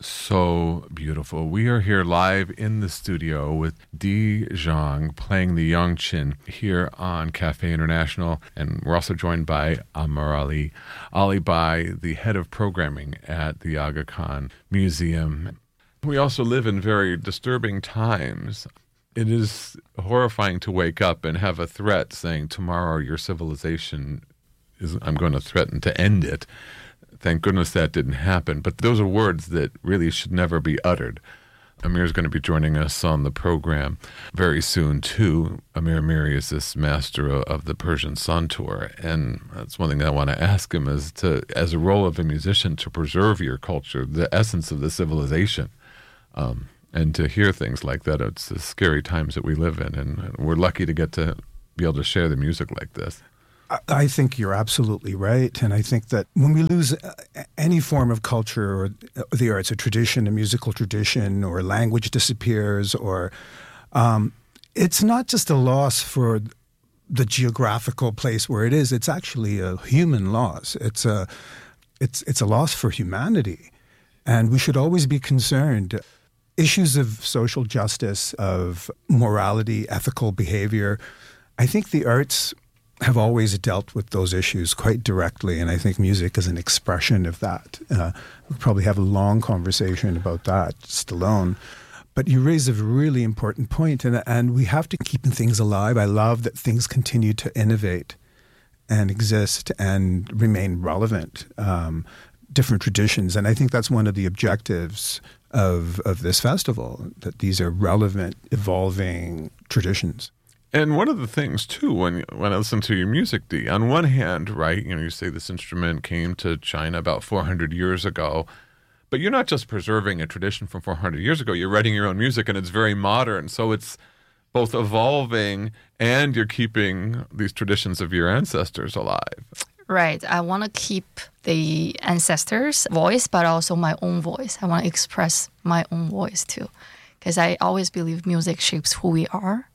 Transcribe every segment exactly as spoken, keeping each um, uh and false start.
So beautiful. We are here live in the studio with Di Zhang playing the Yongqin here on Cafe International. And we're also joined by Amar Ali, Ali Bai, the head of programming at the Aga Khan Museum. We also live in very disturbing times. It is horrifying to wake up and have a threat saying, tomorrow your civilization is, I'm going to threaten to end it. Thank goodness that didn't happen. But those are words that really should never be uttered. Amir is going to be joining us on the program very soon, too. Amir Miri is this master of the Persian Santur. And that's one thing that I want to ask him is to, as a role of a musician, to preserve your culture, the essence of the civilization. Um, and to hear things like that, it's the scary times that we live in. And we're lucky to get to be able to share the music like this. I think you're absolutely right. And I think that when we lose any form of culture or the arts, a tradition, a musical tradition, or language disappears, or um, it's not just a loss for the geographical place where it is. It's actually a human loss. It's a, it's, it's a loss for humanity. And we should always be concerned. Issues of social justice, of morality, ethical behavior, I think the arts have always dealt with those issues quite directly, and I think music is an expression of that. Uh, we'll probably have a long conversation about that just alone. But you raise a really important point, and, and we have to keep things alive. I love that things continue to innovate and exist and remain relevant, um, different traditions. And I think that's one of the objectives of, of this festival, that these are relevant, evolving traditions. And one of the things, too, when when I listen to your music, Dee, on one hand, right, you know, you say this instrument came to China about four hundred years ago, but you're not just preserving a tradition from four hundred years ago. You're writing your own music, and it's very modern. So it's both evolving, and you're keeping these traditions of your ancestors alive. Right. I want to keep the ancestors' voice, but also my own voice. I want to express my own voice, too, because I always believe music shapes who we are.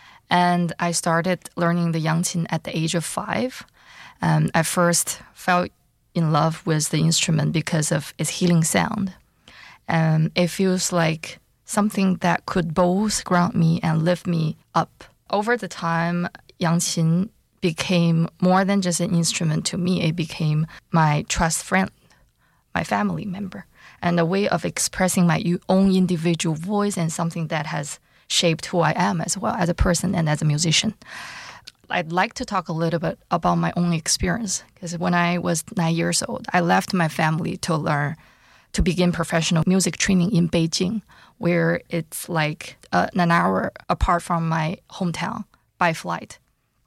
And I started learning the Yangqin at the age of five. Um, I first fell in love with the instrument because of its healing sound. Um, it feels like something that could both ground me and lift me up. Over the time, Yangqin became more than just an instrument to me. It became my trust friend, my family member, and a way of expressing my own individual voice and something that has shaped who I am as well as a person and as a musician. I'd like to talk a little bit about my own experience, because when I was nine years old, I left my family to learn, to begin professional music training in Beijing, where it's like uh, an hour apart from my hometown by flight.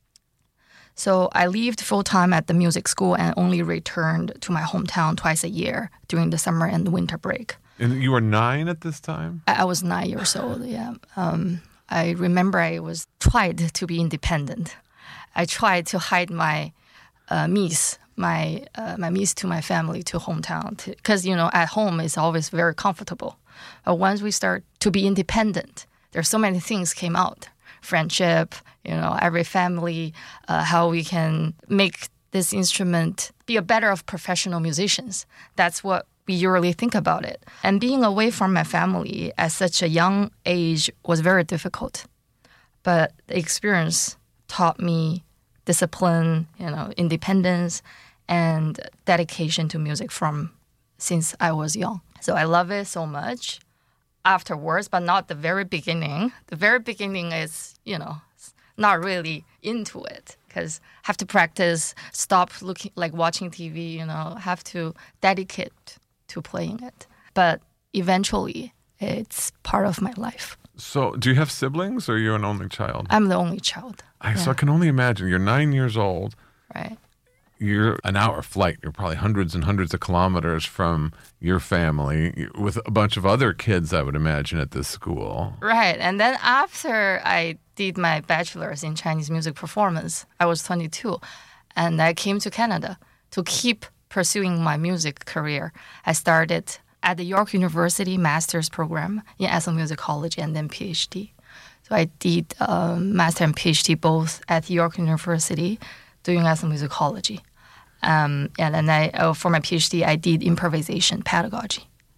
So I lived full-time at the music school and only returned to my hometown twice a year during the summer and the winter break. And you were nine at this time? I was nine years old, yeah. Um, I remember I was tried to be independent. I tried to hide my uh, miss, my uh, my miss to my family, to hometown. Because, you know, at home it's always very comfortable. But once we start to be independent, there's so many things came out. Friendship, you know, every family, uh, how we can make this instrument be a better of professional musicians. That's what we usually think about it. And being away from my family at such a young age was very difficult. But the experience taught me discipline, you know, independence, and dedication to music from since I was young. So I love it so much afterwards, but not the very beginning. The very beginning is, you know, not really into it, because have to practice, stop looking, like watching T V, you know, have to dedicate to playing it. But eventually, it's part of my life. So do you have siblings, or are you an only child? I'm the only child. I, yeah. So I can only imagine. You're nine years old. Right. You're an hour flight. You're probably hundreds and hundreds of kilometers from your family with a bunch of other kids, I would imagine, at this school. Right. And then after I did my bachelor's in Chinese music performance, I was twenty-two. And I came to Canada to keep pursuing my music career. I started at the York University master's program in ethnomusicology and then PhD. So I did um, master and PhD both at York University doing ethnomusicology. Um, and then I, oh, for my PhD, I did improvisation pedagogy.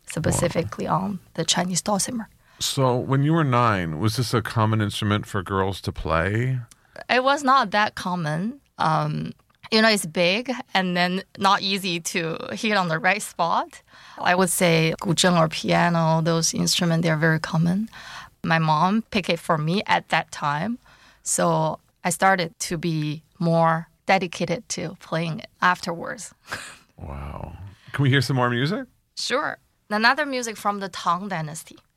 specifically wow. on the Chinese dulcimer. So when you were nine, was this a common instrument for girls to play? It was not that common. Um, you know, it's big and then not easy to hit on the right spot. I would say guzheng or piano, those instruments, they're very common. My mom picked it for me at that time. So I started to be more dedicated to playing it afterwards. Wow. Can we hear some more music? Sure. Another music from the Tang Dynasty.